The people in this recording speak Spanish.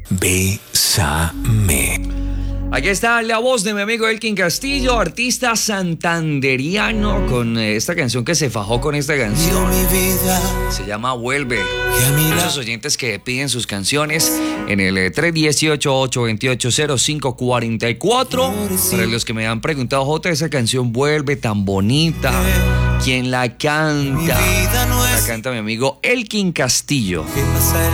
Bésame. Aquí está la voz de mi amigo Elkin Castillo, artista santanderiano, con esta canción que se fajó con esta canción. Se llama Vuelve. Muchos oyentes que piden sus canciones en el 318-828-0544. Para los que me han preguntado, Jota, esa canción Vuelve tan bonita, ¿quién la canta? La canta mi amigo Elkin Castillo.